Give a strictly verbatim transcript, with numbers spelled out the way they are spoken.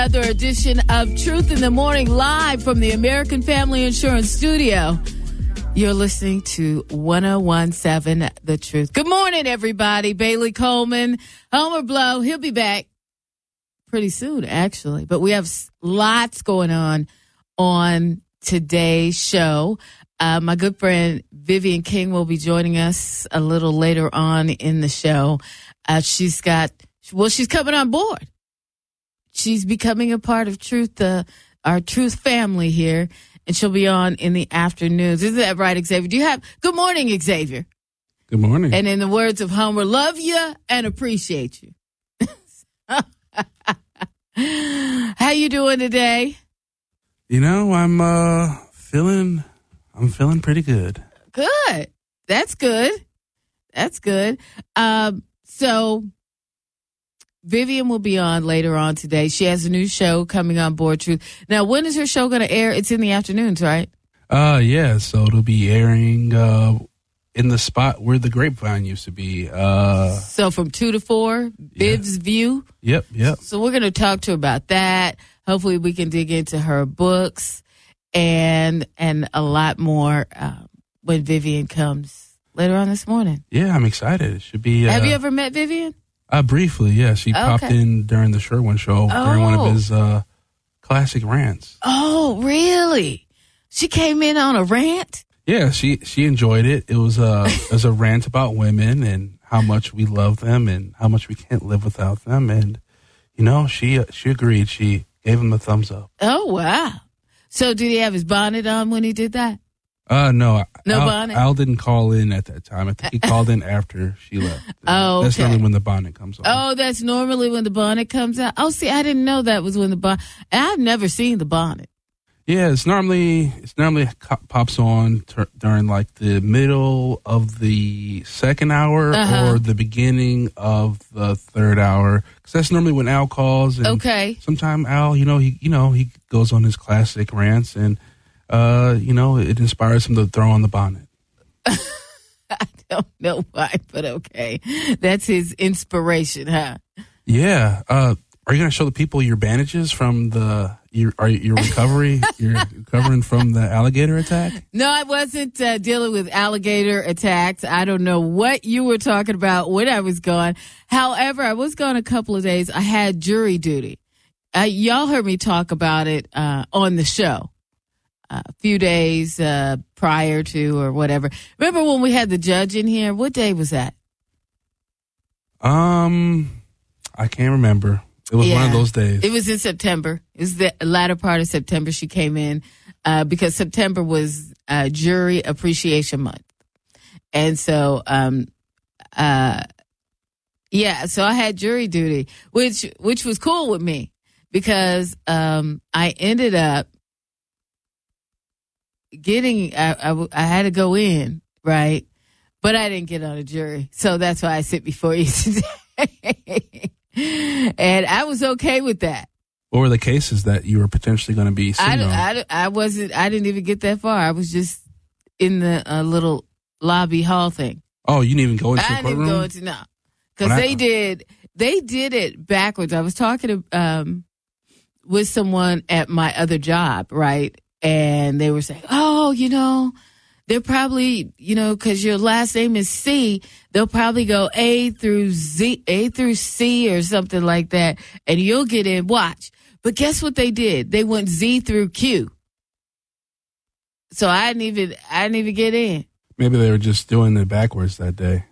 Another edition of Truth in the Morning, live from the American Family Insurance Studio. You're listening to one oh one point seven The Truth. Good morning, everybody. Bailey Coleman, Homer Blow. He'll be back pretty soon, actually. But we have lots going on on today's show. Uh, my good friend Vivian King will be joining us a little later on in the show. Uh, she's got, well, she's coming on board. She's becoming a part of Truth, uh, our Truth family here, and she'll be on in the afternoons. Isn't that right, Xavier? Do you have, good morning, Xavier. Good morning. And in the words of Homer, love you and appreciate you. How you doing today? You know, I'm uh, feeling, I'm feeling pretty good. Good. That's good. That's good. Um, so Vivian will be on later on today. She has a new show coming on board, Truth. Now, when is her show going to air? It's in the afternoons, right? Uh, yeah, so it'll be airing uh, in the spot where the Grapevine used to be. Uh, so from two to four, Biv's yeah. View? Yep, yep. So we're going to talk to her about that. Hopefully we can dig into her books and and a lot more uh, when Vivian comes later on this morning. Yeah, I'm excited. It should be. Uh, Have you ever met Vivian? Uh, briefly, yeah. She okay. popped in during the Sherwin show oh. during one of his uh, classic rants. Oh, really? She came in on a rant? Yeah, she, she enjoyed it. It was, a, it was a rant about women and how much we love them and how much we can't live without them. And, you know, she uh, she agreed. She gave him a thumbs up. Oh, wow. So did he have his bonnet on when he did that? Uh, no. No Al, bonnet? Al didn't call in at that time. I think he called in after she left. Oh, okay. That's normally when the bonnet comes on. Oh, that's normally when the bonnet comes out. Oh, see, I didn't know that was when the bonnet. I've never seen the bonnet. Yeah, it's normally it's normally pops on ter- during like the middle of the second hour uh-huh. or the beginning of the third hour, because that's normally when Al calls. And okay. Sometime Al, you know, he you know he goes on his classic rants, and uh, you know, it inspires him to throw on the bonnet. I don't know why, but okay, that's his inspiration, huh? Yeah. Uh, are you going to show the people your bandages from the your are your recovery? You're recovering from the alligator attack? No, I wasn't uh, dealing with alligator attacks. I don't know what you were talking about when I was gone. However, I was gone a couple of days. I had jury duty. Uh, y'all heard me talk about it uh, on the show uh, a few days uh, prior to or whatever. Remember when we had the judge in here? What day was that? Um, I can't remember. It was yeah. one of those days. It was in September. It was the latter part of September she came in uh, because September was uh, Jury Appreciation Month. And so, um, uh, yeah, so I had jury duty, which which was cool with me because um, I ended up getting, I, I, I had to go in, right? But I didn't get on a jury. So that's why I sit before you today. And I was okay with that. What were the cases that you were potentially going to be sitting I, on? I, I wasn't, I didn't even get that far. I was just in the uh, little lobby hall thing. Oh, you didn't even go into I the courtroom? didn't go into, no. Because they did, they did it backwards. I was talking to, um, with someone at my other job, right? And they were saying, oh, you know, they're probably, you know, because your last name is C, they'll probably go A through Z, A through C or something like that, and you'll get in. Watch. But guess what they did? They went Z through Q. So I didn't even, I didn't even get in. Maybe they were just doing it backwards that day.